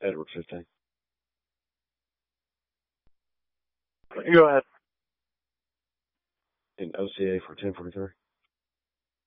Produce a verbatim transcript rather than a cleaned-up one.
Edward fifteen. Go ahead. In O C A for ten forty-three.